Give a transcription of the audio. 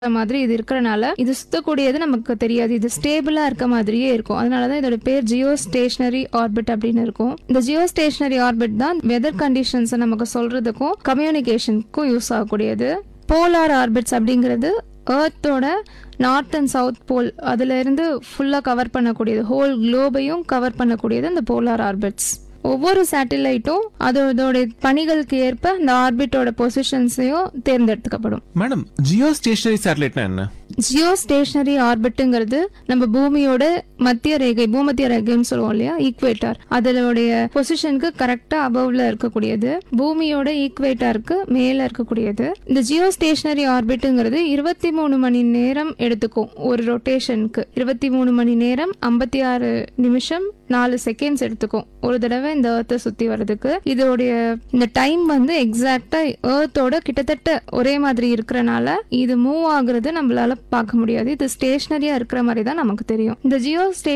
மாதிரி இது இருக்கறனால இது சுத்தக்கூடியது நமக்கு தெரியாது. இது ஸ்டேபிளா இருக்க மாதிரியே இருக்கும். அதனாலதான் இதோட பேர் ஜியோ ஸ்டேஷனரி ஆர்பிட் அப்படின்னு இருக்கும். இந்த ஜியோ ஸ்டேஷனரி ஆர்பிட் தான் வெதர் கண்டிஷன்ஸ் நமக்கு சொல்றதுக்கும் கம்யூனிகேஷனுக்கும் யூஸ் ஆகக்கூடியது. போலார் ஆர்பிட்ஸ் அப்படிங்கிறது எர்த்தோட நார்த் அண்ட் சவுத் போல் அதுல இருந்து ஃபுல்லா கவர் பண்ணக்கூடியது, ஹோல் குளோபையும் கவர் பண்ணக்கூடியது இந்த போலார் ஆர்பிட்ஸ். ஒவ்வொரு சேட்டலைட்டும் அதோட பணிகளுக்கு ஏற்ப அந்த ஆர்பிட்டோட பொசிஷன்ஸையும் தேர்ந்தெடுக்கப்படும். மேடம், ஜியோ ஸ்டேஷனரி சேட்டலைட்னா என்ன? ஜியோ ஸ்டேஷனரி ஆர்பிட்டுங்கிறது நம்ம பூமியோட மத்திய ரேகை, பூமத்திய ரேகைன்னு சொல்லுவோம் இல்லையா, ஈக்வேட்டர், அதோடைய பொசிஷனுக்கு கரெக்டா அபவ்ல இருக்கக்கூடியது, பூமியோட ஈக்வேட்டருக்கு மேல இருக்கக்கூடியது. இந்த ஜியோ ஸ்டேஷனரி ஆர்பிட்டுங்கிறது 23 மணி நேரம் எடுத்துக்கும் ஒரு ரொட்டேஷனுக்கு. 23 மணி நேரம் 56 நிமிஷம் 4 செகண்ட்ஸ் எடுத்துக்கும் ஒரு தடவை இந்த எர்த்தை சுத்தி வர்றதுக்கு. இதோடைய இந்த டைம் வந்து எக்ஸாக்டா எர்த்தோட கிட்டத்தட்ட ஒரே மாதிரி இருக்கிறனால இது மூவ் ஆகுறது நம்மளால பார்க்க முடியாது. இது ஸ்டேஷனரியா இருக்கிற மாதிரி தான் நமக்கு தெரியும். இந்த ஜியோ